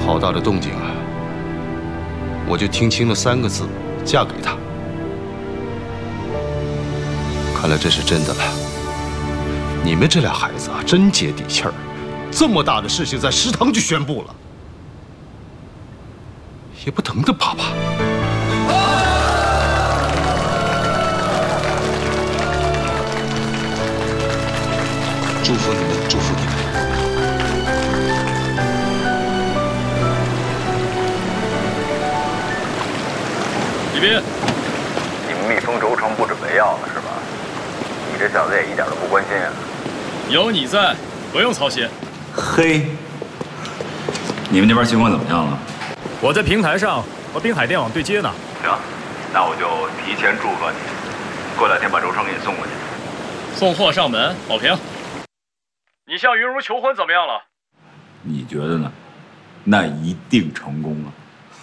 好大的动静啊！我就听清了3个字：嫁给他。看来这是真的了。你们这俩孩子啊，真接地气儿。这么大的事情在食堂就宣布了，也不等等爸爸。祝福你们，祝福你们。 李斌， 你们蜜蜂轴承不准备要了是吧？你这小子也一点都不关心啊！ 有你在，不用操心。 嘿，你们那边情况怎么样了？ 我在平台上和滨海电网对接呢。 行，那我就提前祝贺你，过2天把轴承给你送过去。 送货上门，保平。你向云如求婚怎么样了？ 你觉得呢？那一定成功了。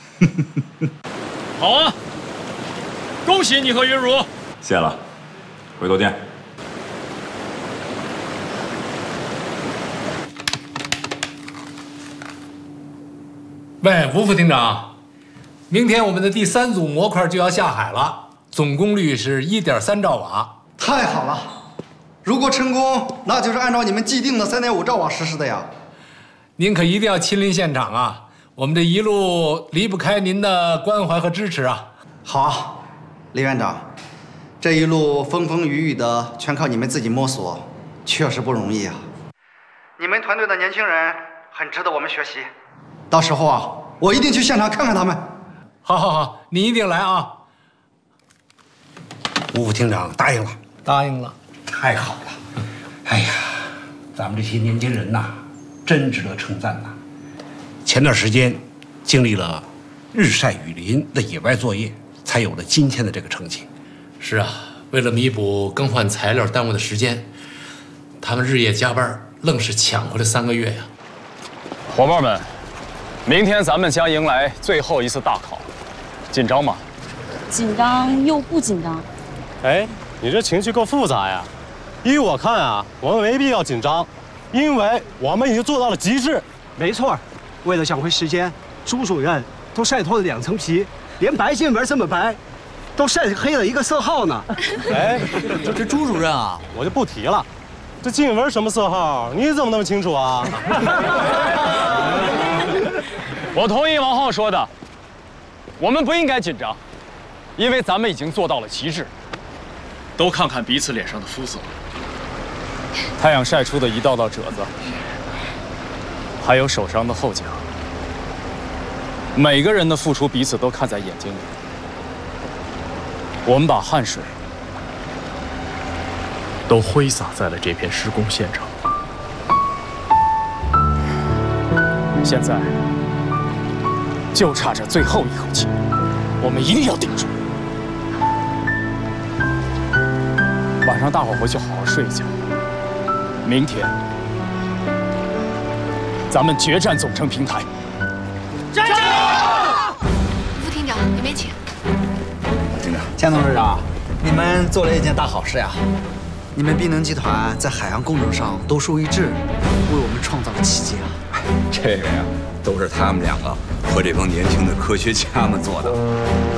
好啊，恭喜你和云如。 谢了，回头见。 喂，吴副厅长，明天我们的第3组模块就要下海了，总功率是1.3兆瓦。 太好了！如果成功，那就是按照你们既定的3.5兆瓦实施的呀。 您可一定要亲临现场啊！我们这一路离不开您的关怀和支持啊！ 好啊，李院长，这一路风风雨雨的，全靠你们自己摸索，确实不容易啊。你们团队的年轻人很值得我们学习。到时候啊，我一定去现场看看他们。 好，好，好，你一定来啊！ 吴副厅长答应了， 答应了， 太好了！哎呀，咱们这些年轻人呐，真值得称赞呐。前段时间经历了日晒雨淋的野外作业，才有了今天的这个成绩。 是啊，为了弥补更换材料耽误的时间，他们日夜加班，愣是抢回了3个月呀！ 伙伴们，明天咱们将迎来最后一次大考，紧张吗？ 紧张又不紧张。 哎，你这情绪够复杂呀！依我看啊，我们没必要紧张，因为我们已经做到了极致。 没错，为了抢回时间，朱主任都晒脱了2层皮，连白新闻这么白，都晒黑了1个色号呢。 哎， 这朱主任啊， 我就不提了。这静文什么色号，你怎么那么清楚啊？ 我同意王浩说的，我们不应该紧张，因为咱们已经做到了极致。都看看彼此脸上的肤色，太阳晒出的一道道褶子，还有手上的后茧。每个人的付出，彼此都看在眼睛里。我们把汗水都挥洒在了这片施工现场。现在就差这最后一口气，我们一定要顶住。晚上大伙回去好好睡一觉。明天咱们决战总成平台。 加油！副厅长，你们请。 厅长，钱董事长，你们做了一件大好事呀！你们碧能集团在海洋工程上独树一帜，为我们创造了奇迹啊！ 这个呀，都是他们2个和这帮年轻的科学家们做的。